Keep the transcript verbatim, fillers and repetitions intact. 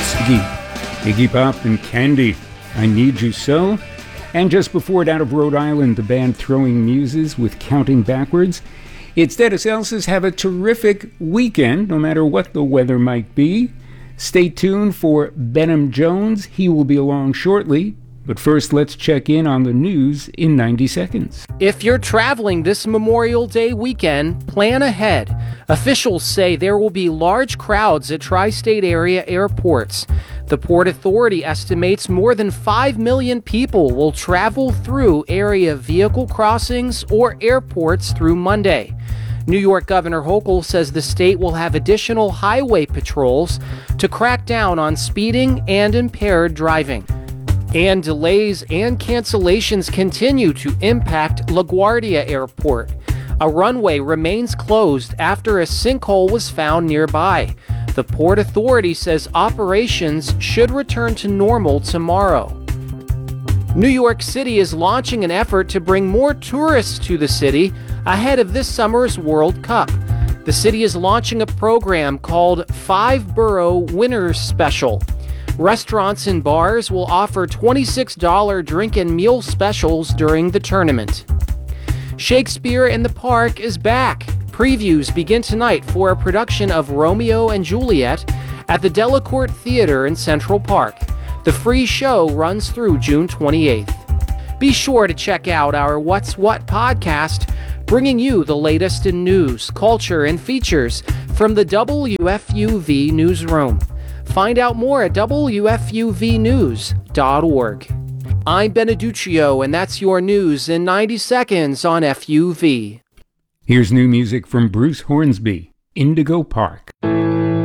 Iggy, Iggy Pop and Candy, I Need You So. And just before it, out of Rhode Island, the band Throwing Muses with Counting Backwards. It's Dennis Elsas. Have a terrific weekend, no matter what the weather might be. Stay tuned for Benham Jones. He will be along shortly. But first, let's check in on the news in ninety seconds. If you're traveling this Memorial Day weekend, plan ahead. Officials say there will be large crowds at tri-state area airports. The Port Authority estimates more than five million people will travel through area vehicle crossings or airports through Monday. New York Governor Hochul says the state will have additional highway patrols to crack down on speeding and impaired driving. And delays and cancellations continue to impact LaGuardia Airport. A runway remains closed after a sinkhole was found nearby. The Port Authority says operations should return to normal tomorrow. New York City is launching an effort to bring more tourists to the city ahead of this summer's World Cup. The city is launching a program called Five Borough Winners Special. Restaurants and bars will offer twenty-six dollars drink and meal specials during the tournament. Shakespeare in the Park is back. Previews begin tonight for a production of Romeo and Juliet at the Delacorte Theater in Central Park. The free show runs through June twenty-eighth. Be sure to check out our What's What podcast, bringing you the latest in news, culture, and features from the W F U V newsroom. Find out more at W F U V news dot org. I'm Beneduccio, and that's your news in ninety seconds on F U V. Here's new music from Bruce Hornsby, Indigo Park.